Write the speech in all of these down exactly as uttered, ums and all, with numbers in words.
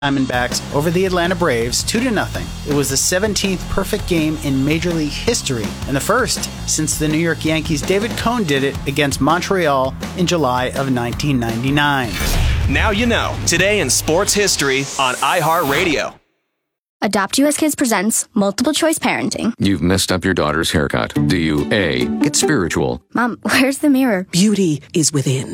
Diamondbacks over the Atlanta Braves two to nothing. It was the seventeenth perfect game in Major League history, and the first since the New York Yankees' David Cone did it against Montreal in July of nineteen ninety-nine. Now you know. Today in sports history on iHeartRadio. Adopt U S Kids presents Multiple Choice Parenting. You've messed up your daughter's haircut. Do you A, get spiritual? Mom, where's the mirror? Beauty is within.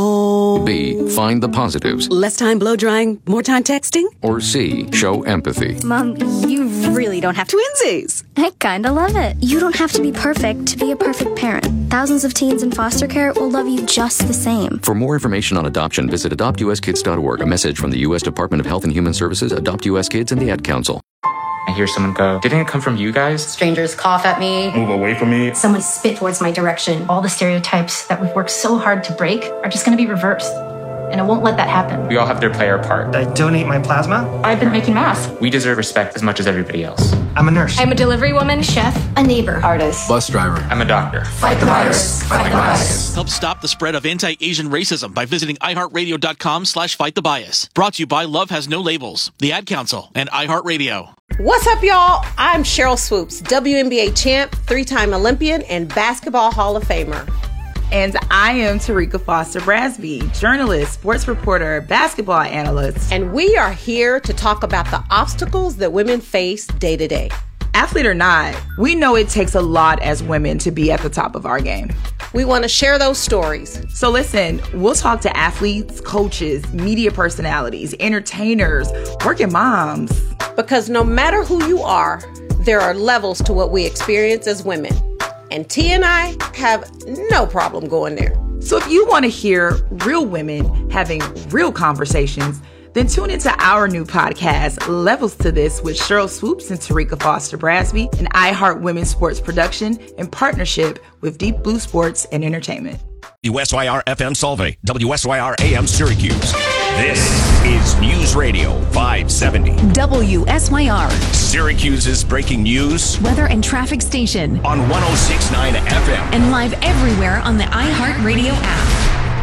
Oh. B, find the positives. Less time blow drying, more time texting? Or C, show empathy. Mom, you really don't have to. Twinsies! I kinda love it. You don't have to be perfect to be a perfect parent. Thousands of teens in foster care will love you just the same. For more information on adoption, visit adopt u s kids dot org. A message from the U S Department of Health and Human Services, Adopt U S Kids, and the Ad Council. I hear someone go, didn't it come from you guys? Strangers cough at me. Move away from me. Someone spit towards my direction. All the stereotypes that we've worked so hard to break are just going to be reversed. And I won't let that happen. We all have to play our part. I donate my plasma. I've been making masks. We deserve respect as much as everybody else. I'm a nurse. I'm a delivery woman, chef, a neighbor, artist, Bus driver. I'm a doctor. Fight the virus. Fight the bias. Help stop the spread of anti-Asian racism by visiting iHeartRadio.com slash fight the bias. Brought to you by Love Has No Labels, the Ad Council, and iHeartRadio. What's up, y'all? I'm Cheryl Swoops, W N B A champ, three-time Olympian, and Basketball Hall of Famer. And I am Tarika Foster Brasby, journalist, sports reporter, basketball analyst. And we are here to talk about the obstacles that women face day to day. Athlete or not, we know it takes a lot as women to be at the top of our game. We want to share those stories. So listen, we'll talk to athletes, coaches, media personalities, entertainers, working moms. Because no matter who you are, there are levels to what we experience as women. And T and I have no problem going there. So if you want to hear real women having real conversations, then tune into our new podcast, Levels to This, with Cheryl Swoops and Tarika Foster Brasby, an iHeart Women's Sports production in partnership with Deep Blue Sports and Entertainment. W S Y R F M Solvay, W S Y R A M Syracuse. This is News Radio five seventy. W S Y R. Syracuse's breaking news. Weather and traffic station. On one oh six point nine F M. And live everywhere on the iHeartRadio app.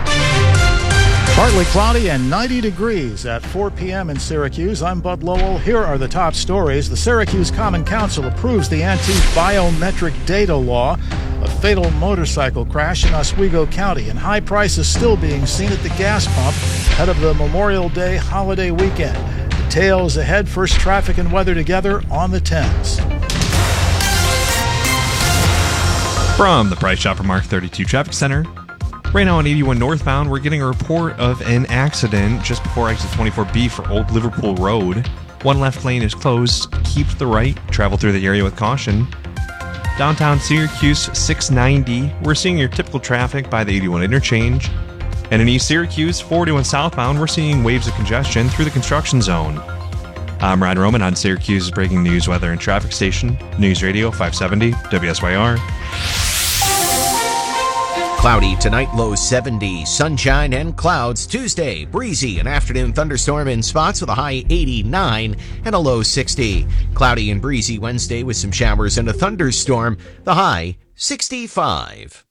Partly cloudy and ninety degrees at four p.m. in Syracuse. I'm Bud Lowell. Here are the top stories. The Syracuse Common Council approves the anti-biometric data law. A fatal motorcycle crash in Oswego County, and high prices still being seen at the gas pump ahead of the Memorial Day holiday weekend. Details ahead. First, traffic and weather together on the tens. From the Price Chopper Mark thirty-two Traffic Center. Right now on eighty-one northbound, we're getting a report of an accident just before exit twenty-four B for Old Liverpool Road. One left lane is closed. Keep to the right. Travel through the area with caution. Downtown Syracuse, six ninety. We're seeing your typical traffic by the eighty-one interchange. And in East Syracuse, forty-one southbound, we're seeing waves of congestion through the construction zone. I'm Ryan Roman on Syracuse's breaking news, weather, and traffic station. News Radio five seventy, W S Y R. Cloudy tonight, low seventy. Sunshine and clouds Tuesday. Breezy, an afternoon thunderstorm in spots with a high eighty-nine and a low sixty. Cloudy and breezy Wednesday with some showers and a thunderstorm. The high sixty-five.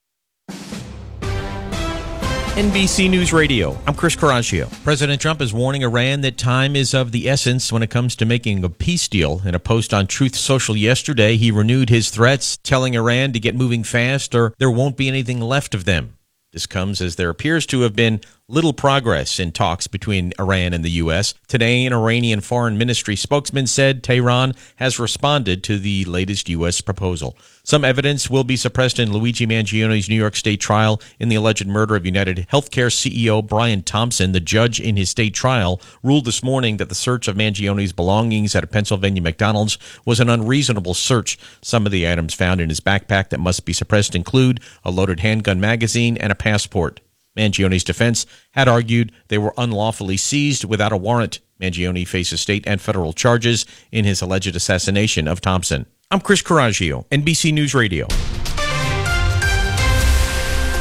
N B C News Radio, I'm Chris Coraggio. President Trump is warning Iran that time is of the essence when it comes to making a peace deal. In a post on Truth Social yesterday, he renewed his threats, telling Iran to get moving fast or there won't be anything left of them. This comes as there appears to have been little progress in talks between Iran and the U S. Today, an Iranian foreign ministry spokesman said Tehran has responded to the latest U S proposal. Some evidence will be suppressed in Luigi Mangioni's New York State trial in the alleged murder of United Healthcare C E O Brian Thompson. The judge in his state trial ruled this morning that the search of Mangioni's belongings at a Pennsylvania McDonald's was an unreasonable search. Some of the items found in his backpack that must be suppressed include a loaded handgun magazine and a passport. Mangioni's defense had argued they were unlawfully seized without a warrant. Mangioni faces state and federal charges in his alleged assassination of Thompson. I'm Chris Coraggio, N B C News Radio.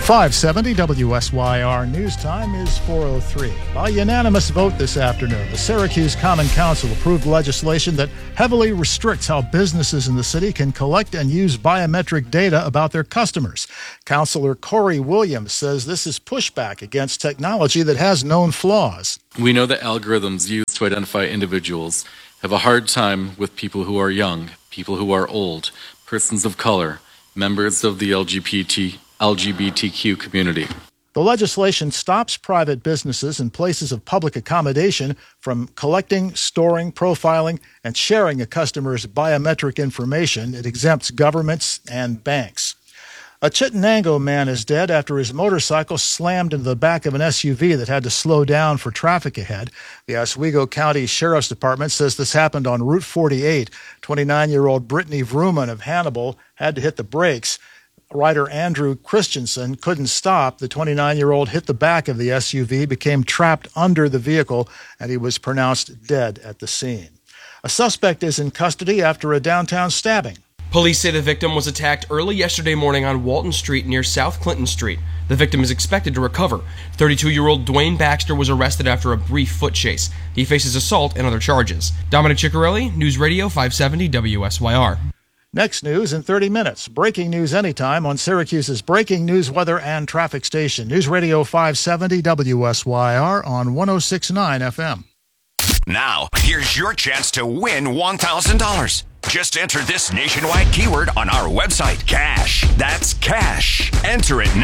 five seventy W S Y R news time is four oh three. By unanimous vote this afternoon, the Syracuse Common Council approved legislation that heavily restricts how businesses in the city can collect and use biometric data about their customers. Councilor Corey Williams says this is pushback against technology that has known flaws. We know that algorithms used to identify individuals have a hard time with people who are young, people who are old, persons of color, members of the L G B T L G B T Q community. The legislation stops private businesses and places of public accommodation from collecting, storing, profiling, and sharing a customer's biometric information. It exempts governments and banks. A Chittenango man is dead after his motorcycle slammed into the back of an S U V that had to slow down for traffic ahead. The Oswego County Sheriff's Department says this happened on Route forty-eight. twenty-nine-year-old Brittany Vrooman of Hannibal had to hit the brakes. Rider Andrew Christensen couldn't stop. The twenty-nine-year-old hit the back of the S U V, became trapped under the vehicle, and he was pronounced dead at the scene. A suspect is in custody after a downtown stabbing. Police say the victim was attacked early yesterday morning on Walton Street near South Clinton Street. The victim is expected to recover. thirty-two-year-old Dwayne Baxter was arrested after a brief foot chase. He faces assault and other charges. Dominic Ciccarelli, News Radio five seventy W S Y R. Next news in thirty minutes. Breaking news anytime on Syracuse's breaking news, weather, and traffic station. News Radio five seventy W S Y R on one oh six point nine F M. Now, here's your chance to win one thousand dollars. Just enter this nationwide keyword on our website, cash. That's cash. Enter it now.